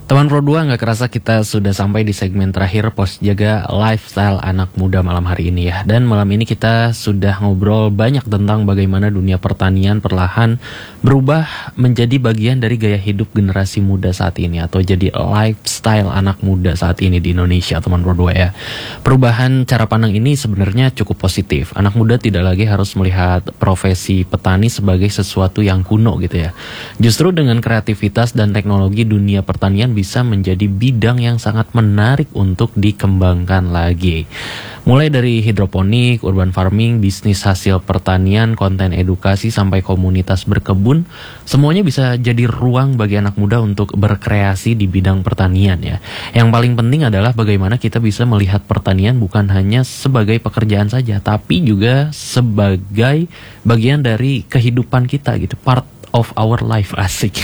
Teman Pro 2, nggak kerasa kita sudah sampai di segmen terakhir Pos Jaga Lifestyle Anak Muda malam hari ini ya. Dan malam ini kita sudah ngobrol banyak tentang bagaimana dunia pertanian perlahan berubah menjadi bagian dari gaya hidup generasi muda saat ini, atau jadi lifestyle anak muda saat ini di Indonesia, teman Pro 2 ya. Perubahan cara pandang ini sebenarnya cukup positif. Anak muda tidak lagi harus melihat profesi petani sebagai sesuatu yang kuno gitu ya. Justru dengan kreativitas dan teknologi, dunia pertanian bisa menjadi bidang yang sangat menarik untuk dikembangkan lagi. Mulai dari hidroponik, urban farming, bisnis hasil pertanian, konten edukasi, sampai komunitas berkebun, semuanya bisa jadi ruang bagi anak muda untuk berkreasi di bidang pertanian ya. Yang paling penting adalah bagaimana kita bisa melihat pertanian bukan hanya sebagai pekerjaan saja, tapi juga sebagai bagian dari kehidupan kita gitu, part of our life, asik.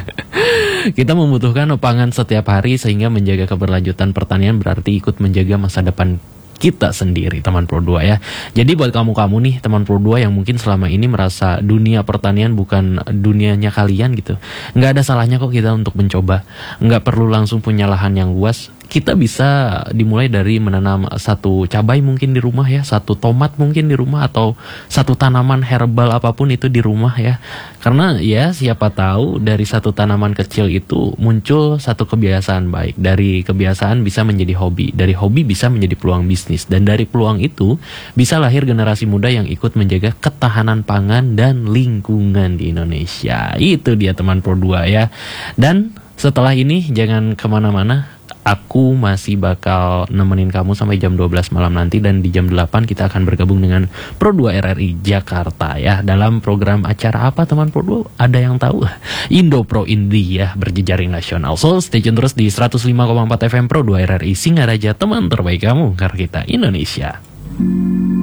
Kita membutuhkan pangan setiap hari, sehingga menjaga keberlanjutan pertanian berarti ikut menjaga masa depan kita sendiri, teman Pro 2 ya. Jadi buat kamu-kamu nih, teman Pro 2 yang mungkin selama ini merasa dunia pertanian bukan dunianya kalian gitu, nggak ada salahnya kok kita untuk mencoba. Nggak perlu langsung punya lahan yang luas. Kita bisa dimulai dari menanam satu cabai mungkin di rumah ya, satu tomat mungkin di rumah, atau satu tanaman herbal apapun itu di rumah ya. Karena ya siapa tahu dari satu tanaman kecil itu muncul satu kebiasaan baik. Dari kebiasaan bisa menjadi hobi, dari hobi bisa menjadi peluang bisnis, dan dari peluang itu bisa lahir generasi muda yang ikut menjaga ketahanan pangan dan lingkungan di Indonesia. Itu dia teman Pro 2 ya. Dan setelah ini jangan kemana-mana. Aku masih bakal nemenin kamu sampai jam 12 malam nanti, dan di jam 8 kita akan bergabung dengan Pro 2 RRI Jakarta ya. Dalam program acara apa teman Pro 2? Ada yang tahu? Indo Pro Indi ya, berjejaring nasional. So stay tune terus di 105,4 FM Pro 2 RRI Singaraja, teman terbaik kamu, karena kita Indonesia.